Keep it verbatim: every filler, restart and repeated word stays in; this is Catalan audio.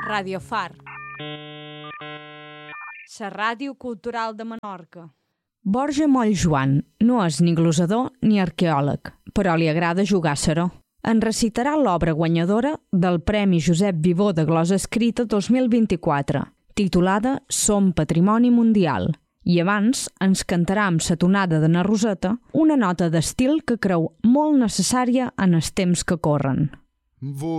Radio Far, la ràdio cultural de Menorca. Borja Moll Joan no és ni glosador ni arqueòleg, però li agrada jugar a seró. En recitarà l'obra guanyadora del Premi Josep Vivó de Glosa Escrita dos mil vint-i-quatre, titulada Som Patrimoni Mundial, i abans ens cantarà amb sa tonada de na Roseta una nota d'estil que creu molt necessària en els temps que corren.